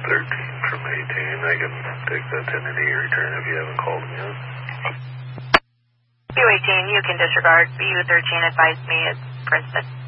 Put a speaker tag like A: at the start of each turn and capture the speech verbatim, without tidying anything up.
A: thirteen from eighteen. I can take that ten eighty return if you haven't called me yet.
B: U eighteen, you can disregard. U thirteen advised me it's Princeton.